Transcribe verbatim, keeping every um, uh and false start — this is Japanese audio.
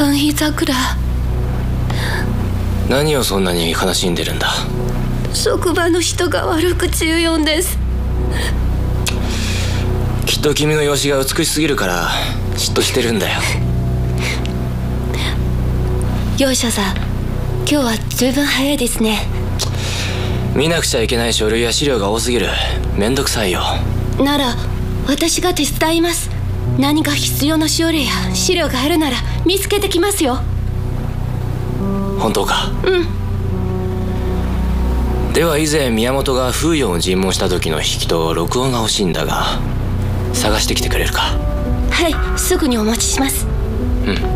寒肥桜。 何をそんなに悲しんでるんだ。 職場の人が悪口言うよんです。 きっと君の容姿が美しすぎるから嫉妬してるんだよ。 容赦さん、今日は十分早いですね。 見なくちゃいけない書類や資料が多すぎる。めんどくさいよ。 なら私が手伝います。何か必要な書類や資料があるなら見つけてきますよ。 本当か？ うん。 では以前宮本が風陽を尋問した時の引きと録音が欲しいんだが、探してきてくれるか？ はい、すぐにお持ちします。 うん。